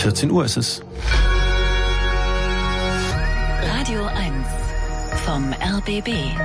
14 Uhr ist es. Radio 1 vom RBB.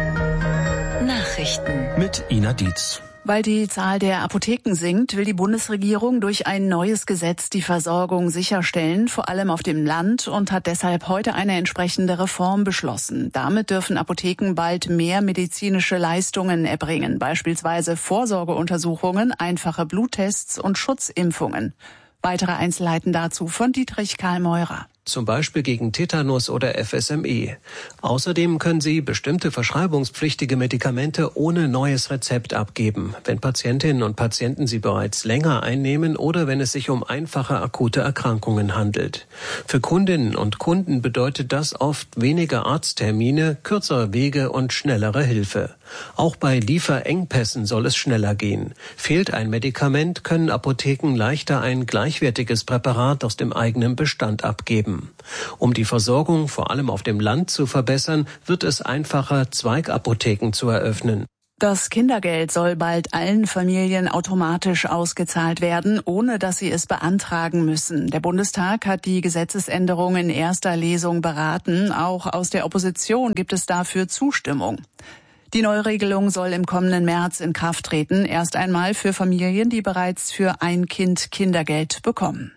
Nachrichten. Mit Ina Dietz. Weil die Zahl der Apotheken sinkt, will die Bundesregierung durch ein neues Gesetz die Versorgung sicherstellen, vor allem auf dem Land, und hat deshalb heute eine entsprechende Reform beschlossen. Damit dürfen Apotheken bald mehr medizinische Leistungen erbringen, beispielsweise Vorsorgeuntersuchungen, einfache Bluttests und Schutzimpfungen. Weitere Einzelheiten dazu von Dietrich Karl-Meurer. Zum Beispiel gegen Tetanus oder FSME. Außerdem können Sie bestimmte verschreibungspflichtige Medikamente ohne neues Rezept abgeben, wenn Patientinnen und Patienten sie bereits länger einnehmen oder wenn es sich um einfache akute Erkrankungen handelt. Für Kundinnen und Kunden bedeutet das oft weniger Arzttermine, kürzere Wege und schnellere Hilfe. Auch bei Lieferengpässen soll es schneller gehen. Fehlt ein Medikament, können Apotheken leichter ein gleichwertiges Präparat aus dem eigenen Bestand abgeben. Um die Versorgung vor allem auf dem Land zu verbessern, wird es einfacher, Zweigapotheken zu eröffnen. Das Kindergeld soll bald allen Familien automatisch ausgezahlt werden, ohne dass sie es beantragen müssen. Der Bundestag hat die Gesetzesänderung in erster Lesung beraten. Auch aus der Opposition gibt es dafür Zustimmung. Die Neuregelung soll im kommenden März in Kraft treten, erst einmal für Familien, die bereits für ein Kind Kindergeld bekommen.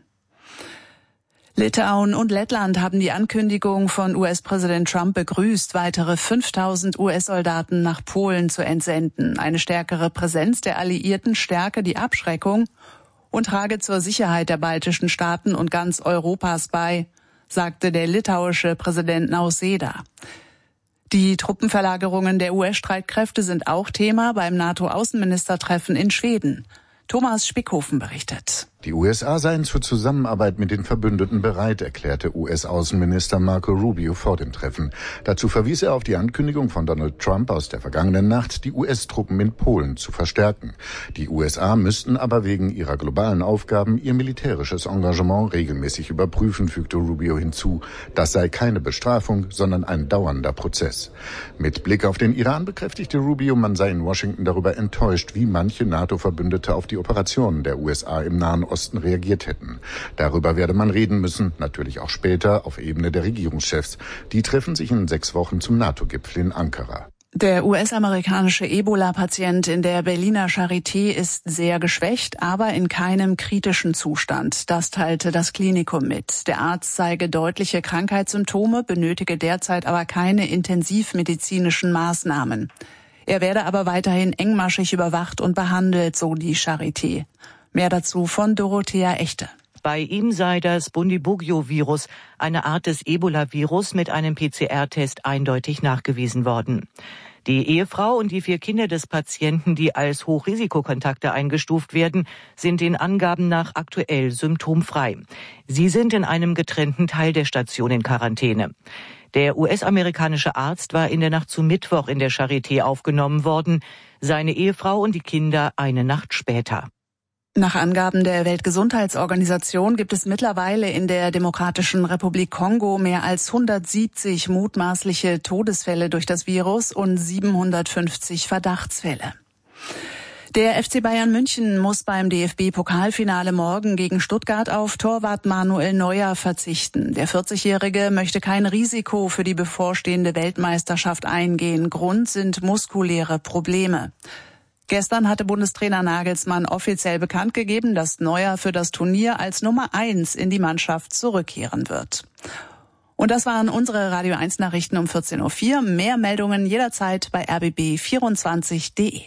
Litauen und Lettland haben die Ankündigung von US-Präsident Trump begrüßt, weitere 5.000 US-Soldaten nach Polen zu entsenden. Eine stärkere Präsenz der Alliierten stärke die Abschreckung und trage zur Sicherheit der baltischen Staaten und ganz Europas bei, sagte der litauische Präsident Nausėda. Die Truppenverlagerungen der US-Streitkräfte sind auch Thema beim NATO-Außenministertreffen in Schweden. Thomas Spickhofen berichtet. Die USA seien zur Zusammenarbeit mit den Verbündeten bereit, erklärte US-Außenminister Marco Rubio vor dem Treffen. Dazu verwies er auf die Ankündigung von Donald Trump aus der vergangenen Nacht, die US-Truppen in Polen zu verstärken. Die USA müssten aber wegen ihrer globalen Aufgaben ihr militärisches Engagement regelmäßig überprüfen, fügte Rubio hinzu. Das sei keine Bestrafung, sondern ein dauernder Prozess. Mit Blick auf den Iran bekräftigte Rubio, man sei in Washington darüber enttäuscht, wie manche NATO-Verbündete auf die Operationen der USA im Nahen Osten reagiert hätten. Darüber werde man reden müssen, natürlich auch später auf Ebene der Regierungschefs. Die treffen sich in 6 Wochen zum NATO-Gipfel in Ankara. Der US-amerikanische Ebola-Patient in der Berliner Charité ist sehr geschwächt, aber in keinem kritischen Zustand. Das teilte das Klinikum mit. Der Arzt zeige deutliche Krankheitssymptome, benötige derzeit aber keine intensivmedizinischen Maßnahmen. Er werde aber weiterhin engmaschig überwacht und behandelt, so die Charité. Mehr dazu von Dorothea Echte. Bei ihm sei das Bundibugyo-Virus, eine Art des Ebola-Virus, mit einem PCR-Test eindeutig nachgewiesen worden. Die Ehefrau und die 4 Kinder des Patienten, die als Hochrisikokontakte eingestuft werden, sind den Angaben nach aktuell symptomfrei. Sie sind in einem getrennten Teil der Station in Quarantäne. Der US-amerikanische Arzt war in der Nacht zu Mittwoch in der Charité aufgenommen worden, seine Ehefrau und die Kinder eine Nacht später. Nach Angaben der Weltgesundheitsorganisation gibt es mittlerweile in der Demokratischen Republik Kongo mehr als 170 mutmaßliche Todesfälle durch das Virus und 750 Verdachtsfälle. Der FC Bayern München muss beim DFB-Pokalfinale morgen gegen Stuttgart auf Torwart Manuel Neuer verzichten. Der 40-Jährige möchte kein Risiko für die bevorstehende Weltmeisterschaft eingehen. Grund sind muskuläre Probleme. Gestern hatte Bundestrainer Nagelsmann offiziell bekannt gegeben, dass Neuer für das Turnier als Nummer 1 in die Mannschaft zurückkehren wird. Und das waren unsere Radio 1 Nachrichten um 14.04 Uhr. Mehr Meldungen jederzeit bei rbb24.de.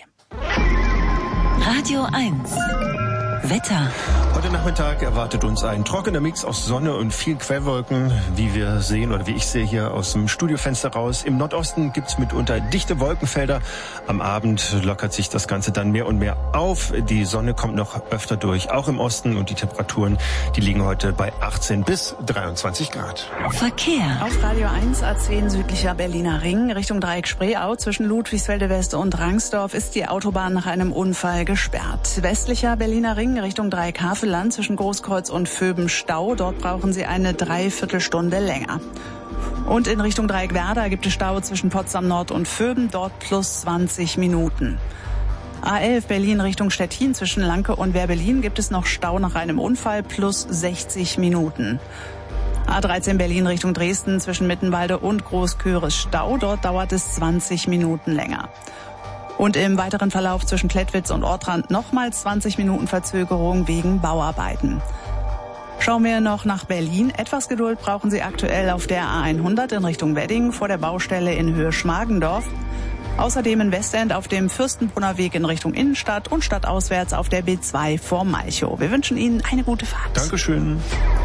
Radio 1 Wetter. Heute Nachmittag erwartet uns ein trockener Mix aus Sonne und viel Quellwolken, wie wir sehen oder wie ich sehe hier aus dem Studiofenster raus. Im Nordosten gibt's mitunter dichte Wolkenfelder. Am Abend lockert sich das Ganze dann mehr und mehr auf. Die Sonne kommt noch öfter durch, auch im Osten, und die Temperaturen, die liegen heute bei 18 bis 23 Grad. Verkehr. Auf Radio 1 A10 südlicher Berliner Ring Richtung Dreieck Spreeau zwischen Ludwigsfelde West und Rangsdorf ist die Autobahn nach einem Unfall gesperrt. Westlicher Berliner Ring Richtung Dreieck Havelland zwischen Großkreuz und Vöben Stau. Dort brauchen Sie eine Dreiviertelstunde länger. Und in Richtung Dreieck Werder gibt es Stau zwischen Potsdam Nord und Vöben, dort plus 20 Minuten. A11 Berlin Richtung Stettin zwischen Lanke und Werbelin gibt es noch Stau nach einem Unfall plus 60 Minuten. A13 Berlin Richtung Dresden zwischen Mittenwalde und Großköris Stau. Dort dauert es 20 Minuten länger. Und im weiteren Verlauf zwischen Klettwitz und Ortrand nochmals 20 Minuten Verzögerung wegen Bauarbeiten. Schauen wir noch nach Berlin. Etwas Geduld brauchen Sie aktuell auf der A100 in Richtung Wedding vor der Baustelle in Höhe Schmargendorf. Außerdem in Westend auf dem Fürstenbrunner Weg in Richtung Innenstadt und stadtauswärts auf der B2 vor Malchow. Wir wünschen Ihnen eine gute Fahrt. Dankeschön.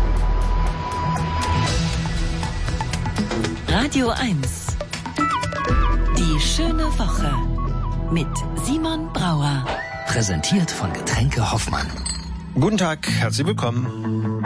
Radio 1. Die schöne Woche mit Simon Brauer. Präsentiert von Getränke Hoffmann. Guten Tag, herzlich willkommen.